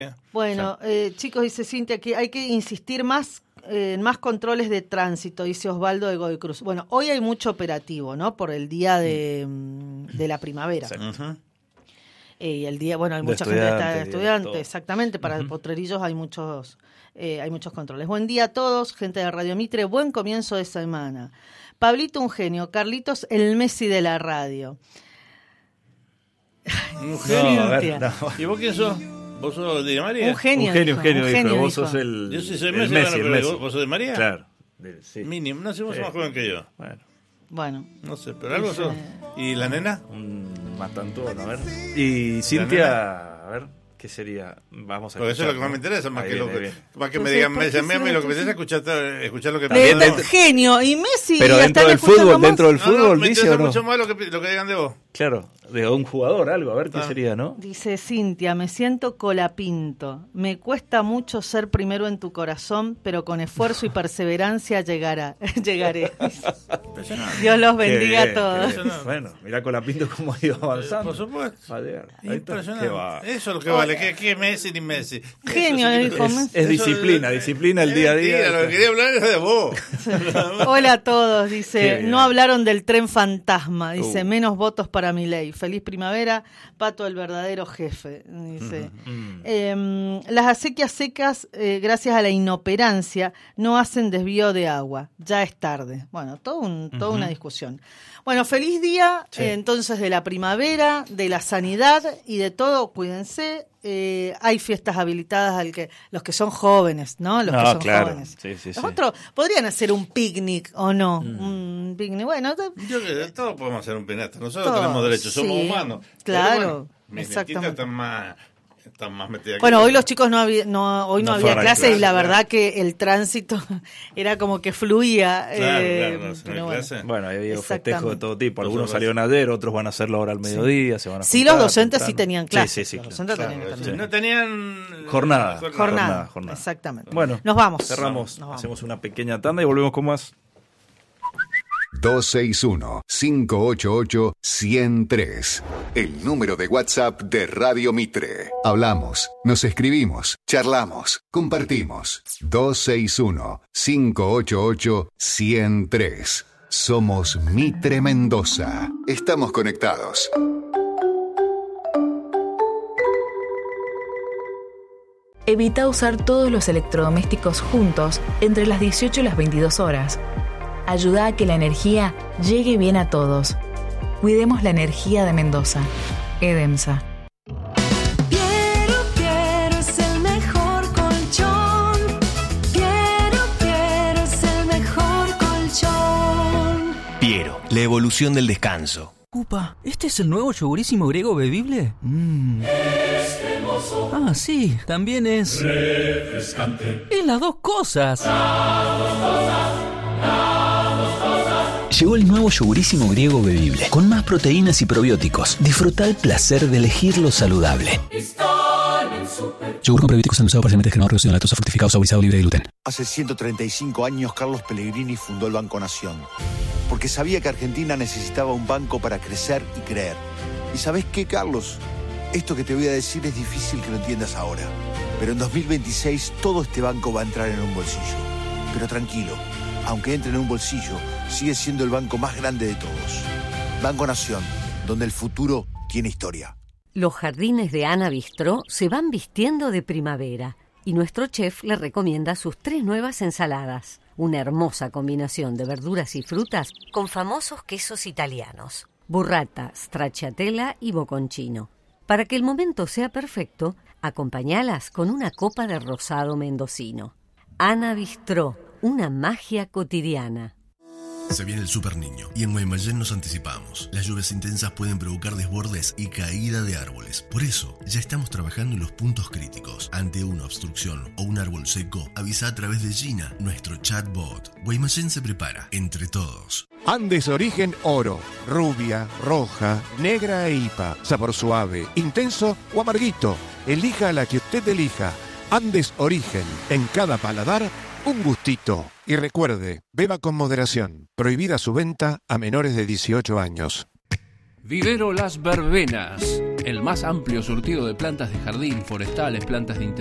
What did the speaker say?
Bueno, chicos, dice Cintia que hay que insistir más en más controles de tránsito, dice Osvaldo de Godoy Cruz. Bueno, hoy hay mucho operativo, ¿no? Por el día de la primavera. Y el día, bueno, hay mucha gente de estudiantes, exactamente, para Potrerillos hay muchos controles. Buen día a todos, gente de Radio Mitre, buen comienzo de semana. Pablito, un genio. Carlitos, el Messi de la radio. Un genio. No. ¿Y vos quién sos? ¿Vos sos de María? Un genio, pero vos sos el... Yo sí soy Messi. ¿Vos sos de María? Claro. Sí. Mínimo, no sé, vos sos más joven que yo. Bueno. No sé, pero algo sos. ¿Y la nena? Más tanto, a ver. Y Cintia, a ver, ¿qué sería? Vamos a porque eso es lo que más me interesa, más que me digan Messi. A mí lo que me interesa es escuchar lo que me digan. Genio, y Messi... Pero dentro del fútbol, me dice o no. mucho más lo que digan de vos. Claro, de un jugador, algo, a ver qué sería, ¿no? Dice Cintia, me siento colapinto. Me cuesta mucho ser primero en tu corazón, pero con esfuerzo y perseverancia llegaré. Dios los bendiga a todos. Bueno, mirá Colapinto cómo ha ido avanzando. Por supuesto. Impresionante. Eso es lo que vale. ¿Qué Messi ni Messi? Genio, dijo Messi. Es disciplina el día a día. Lo que quería hablar es de vos. Hola a todos, dice. No hablaron del tren fantasma. Dice, menos votos para Milei. Feliz primavera, Pato el verdadero jefe, dice. Las acequias secas, gracias a la inoperancia, no hacen desvío de agua. Ya es tarde. Bueno, toda una discusión. Bueno, feliz día, entonces, de la primavera, de la sanidad y de todo. Cuídense. Hay fiestas habilitadas los que son jóvenes, ¿no? Los que son jóvenes. Los otros podrían hacer un picnic o no. Un picnic, bueno. Yo creo que todos podemos hacer un picnic. Nosotros tenemos derechos, somos humanos. Claro, bueno, exactamente. Están más metidas. Bueno, hoy los chicos no había clases y la verdad que el tránsito era como que fluía. Bueno, había festejos de todo tipo. Algunos salieron ayer, otros van a hacerlo ahora al mediodía. Se van a los docentes sí tenían clases. Sí, los docentes no tenían jornada. Exactamente. Bueno, nos vamos. Cerramos. Hacemos una pequeña tanda y volvemos con más. 261-588-103. El número de WhatsApp de Radio Mitre. Hablamos, nos escribimos, charlamos, compartimos. 261-588-103. Somos Mitre Mendoza. Estamos conectados. Evita usar todos los electrodomésticos juntos entre las 18 y las 22 horas. Ayuda a que la energía llegue bien a todos. Cuidemos la energía de Mendoza. Edemsa. Piero es el mejor colchón. Piero es el mejor colchón. Piero, la evolución del descanso. Upa, ¿este es el nuevo yogurísimo griego bebible? Ah, sí, también es... refrescante. Es las dos cosas. Llegó el nuevo yogurísimo griego bebible, con más proteínas y probióticos. Disfruta el placer de elegir lo saludable. Yogur con probióticos endulzado parcialmente descremado, reducido en lactosa, fructificado, saborizado, libre de gluten. Hace 135 años Carlos Pellegrini fundó el Banco Nación, porque sabía que Argentina necesitaba un banco para crecer y creer. ¿Y sabés qué, Carlos? Esto que te voy a decir es difícil que lo entiendas ahora, pero en 2026 todo este banco va a entrar en un bolsillo. Pero tranquilo, aunque entre en un bolsillo, sigue siendo el banco más grande de todos. Banco Nación, donde el futuro tiene historia. Los jardines de Ana Bistró se van vistiendo de primavera y nuestro chef le recomienda sus 3 nuevas ensaladas. Una hermosa combinación de verduras y frutas con famosos quesos italianos: burrata, stracciatella y bocconcino. Para que el momento sea perfecto, acompáñalas con una copa de rosado mendocino. Ana Bistró, una magia cotidiana. Se viene el Super Niño y en Guaymallén nos anticipamos. Las lluvias intensas pueden provocar desbordes y caída de árboles. Por eso, ya estamos trabajando en los puntos críticos. Ante una obstrucción o un árbol seco, avisa a través de Gina, nuestro chatbot. Guaymallén se prepara, entre todos. Andes Origen Oro, rubia, roja, negra e IPA, sabor suave, intenso o amarguito. Elija la que usted elija. Andes Origen, en cada paladar, un gustito. Y recuerde, beba con moderación. Prohibida su venta a menores de 18 años. Vivero Las Verbenas. el más amplio surtido de plantas de jardín, forestales, plantas de interior